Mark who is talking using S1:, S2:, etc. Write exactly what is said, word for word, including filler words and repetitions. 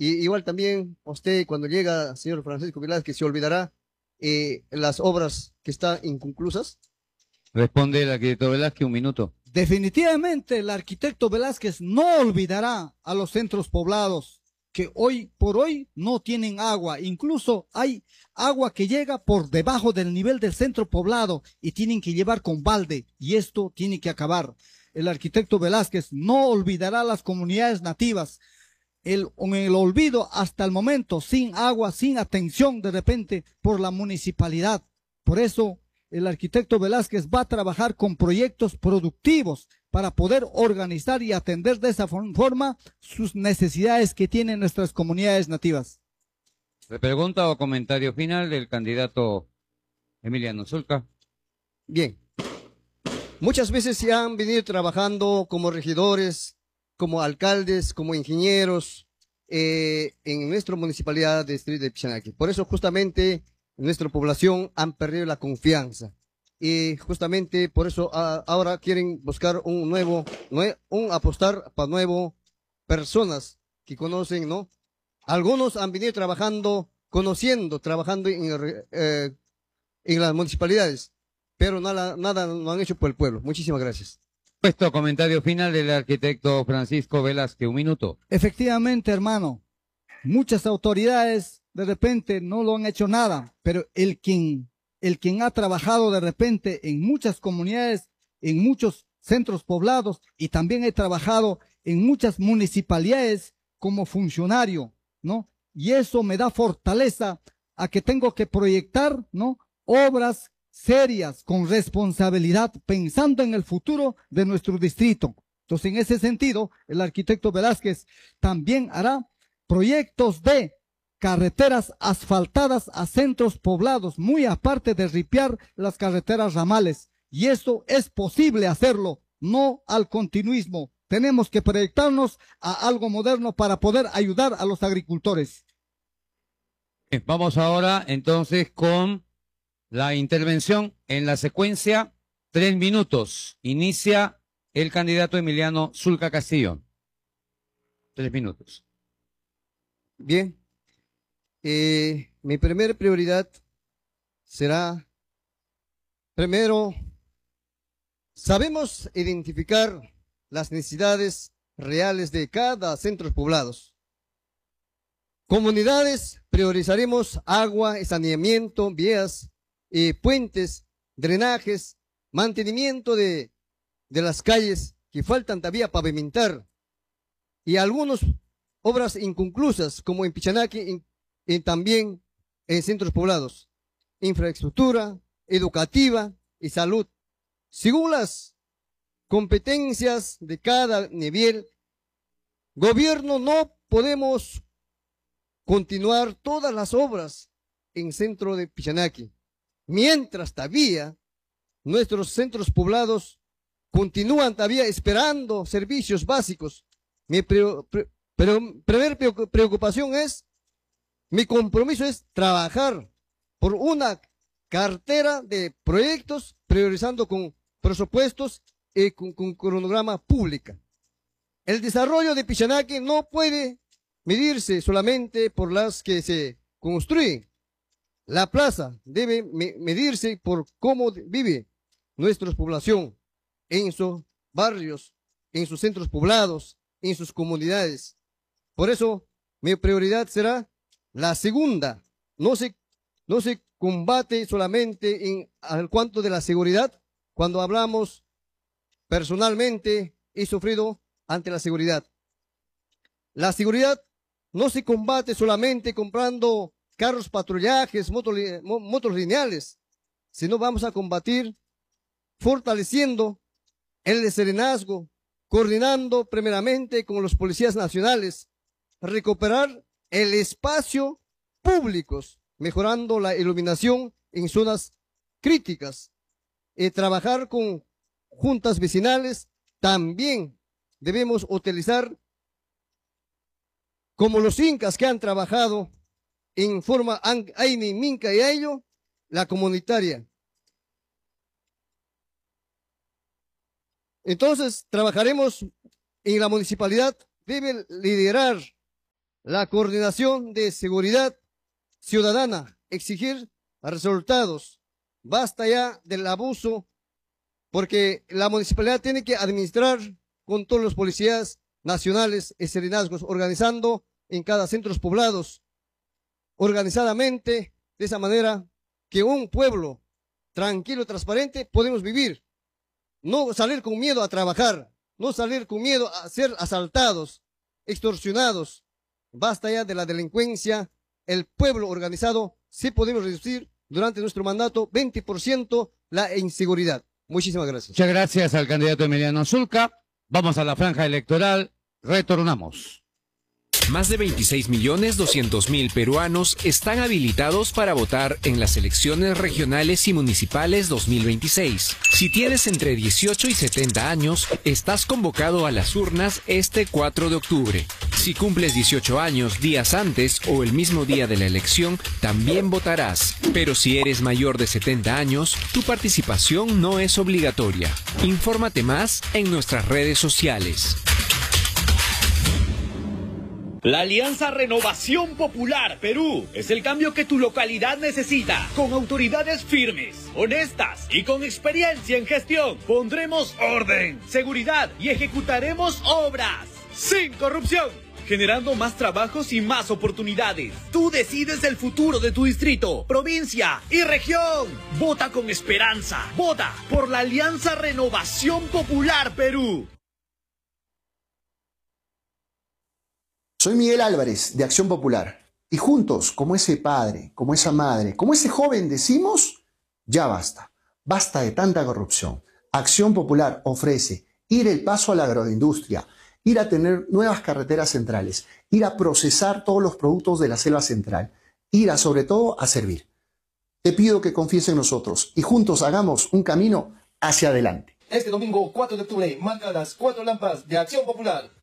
S1: Y igual también usted cuando llega, señor Francisco Velázquez, se olvidará eh, las obras que están inconclusas.
S2: Responde el arquitecto Velázquez, un minuto.
S3: Definitivamente el arquitecto Velázquez no olvidará a los centros poblados que hoy por hoy no tienen agua. Incluso hay agua que llega por debajo del nivel del centro poblado y tienen que llevar con balde, y esto tiene que acabar. El arquitecto Velázquez no olvidará a las comunidades nativas. El, en el olvido hasta el momento, sin agua, sin atención de repente por la municipalidad. Por eso el arquitecto Velázquez va a trabajar con proyectos productivos para poder organizar y atender de esa forma sus necesidades que tienen nuestras comunidades nativas.
S2: Pregunta o comentario final del candidato Emiliano Zulca.
S1: Bien. Muchas veces se han venido trabajando como regidores, como alcaldes, como ingenieros eh, en nuestra municipalidad de Distrito de Pichanaki. Por eso justamente nuestra población han perdido la confianza. Y justamente por eso a, ahora quieren buscar un nuevo, nue, un apostar para nuevo personas que conocen, ¿no? Algunos han venido trabajando, conociendo, trabajando en, eh, en las municipalidades, pero nada, nada lo han hecho por el pueblo. Muchísimas gracias.
S2: Puesto comentario final del arquitecto Francisco Velázquez, un minuto.
S3: Efectivamente, hermano, muchas autoridades de repente no lo han hecho nada, pero el quien, el quien ha trabajado de repente en muchas comunidades, en muchos centros poblados, y también he trabajado en muchas municipalidades como funcionario, ¿no? Y eso me da fortaleza a que tengo que proyectar, ¿no? Obras serias, con responsabilidad, pensando en el futuro de nuestro distrito. Entonces, en ese sentido, el arquitecto Velázquez también hará proyectos de carreteras asfaltadas a centros poblados, muy aparte de ripiar las carreteras ramales. Y eso es posible hacerlo, no al continuismo. Tenemos que proyectarnos a algo moderno para poder ayudar a los agricultores.
S2: Vamos ahora entonces con la intervención en la secuencia, tres minutos. Inicia el candidato Emiliano Zulca Castillo. Tres minutos.
S1: Bien. Eh, mi primera prioridad será, primero, sabemos identificar las necesidades reales de cada centro poblados. Comunidades, priorizaremos agua, saneamiento, vías, eh, puentes, drenajes, mantenimiento de, de las calles que faltan todavía pavimentar, y algunas obras inconclusas como en Pichanaki y también en centros poblados, infraestructura educativa y salud. Según las competencias de cada nivel, gobierno, no podemos continuar todas las obras en centro de Pichanaki, mientras todavía nuestros centros poblados continúan todavía esperando servicios básicos. Mi pre, pre, pero, primera preocupación es, mi compromiso es trabajar por una cartera de proyectos priorizando con presupuestos y con, con cronograma pública. El desarrollo de Pichanaki no puede medirse solamente por las que se construyen. La plaza debe me medirse por cómo vive nuestra población en sus barrios, en sus centros poblados, en sus comunidades. Por eso, mi prioridad será la segunda. No se, no se combate solamente en al cuanto de la seguridad. Cuando hablamos personalmente, he sufrido ante la seguridad. La seguridad no se combate solamente comprando carros patrullajes, motos, motos lineales, sino vamos a combatir fortaleciendo el serenazgo, coordinando primeramente con los policías nacionales, recuperar el espacio públicos, mejorando la iluminación en zonas críticas, y trabajar con juntas vecinales. También debemos utilizar, como los incas que han trabajado en forma Aini, Minca y Ayo, la comunitaria. Entonces, trabajaremos en la municipalidad, debe liderar la coordinación de seguridad ciudadana, exigir resultados. Basta ya del abuso, porque la municipalidad tiene que administrar con todos los policías nacionales y serenazgos, organizando en cada centros poblados, organizadamente, de esa manera que un pueblo tranquilo, transparente, podemos vivir. No salir con miedo a trabajar, no salir con miedo a ser asaltados, extorsionados. Basta ya de la delincuencia. El pueblo organizado, sí podemos reducir durante nuestro mandato veinte por ciento la inseguridad. Muchísimas gracias.
S2: Muchas gracias al candidato Emiliano Zulca. Vamos a la franja electoral. Retornamos.
S4: Más de veintiséis millones doscientos mil peruanos están habilitados para votar en las elecciones regionales y municipales dos mil veintiséis. Si tienes entre dieciocho y setenta años, estás convocado a las urnas este cuatro de octubre. Si cumples dieciocho años días antes o el mismo día de la elección, también votarás. Pero si eres mayor de setenta años, tu participación no es obligatoria. Infórmate más en nuestras redes sociales.
S5: La Alianza Renovación Popular Perú es el cambio que tu localidad necesita. Con autoridades firmes, honestas y con experiencia en gestión, pondremos orden, seguridad y ejecutaremos obras sin corrupción, generando más trabajos y más oportunidades. Tú decides el futuro de tu distrito, provincia y región. Vota con esperanza. Vota por la Alianza Renovación Popular Perú.
S6: Soy Miguel Álvarez, de Acción Popular, y juntos, como ese padre, como esa madre, como ese joven, decimos, ya basta, basta de tanta corrupción. Acción Popular ofrece ir el paso a la agroindustria, ir a tener nuevas carreteras centrales, ir a procesar todos los productos de la selva central, ir a, sobre todo, a servir. Te pido que confíes en nosotros y juntos hagamos un camino hacia adelante.
S7: Este domingo cuatro de octubre, marca las cuatro lámparas de Acción Popular.